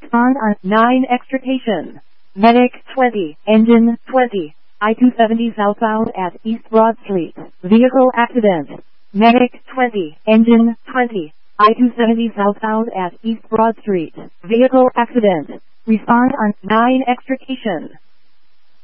Respond on 9 extrication. Medic 20, engine 20, I-270 southbound at East Broad Street. Vehicle accident. Medic 20, engine 20, I-270 southbound at East Broad Street. Vehicle accident. Respond on 9 extrication.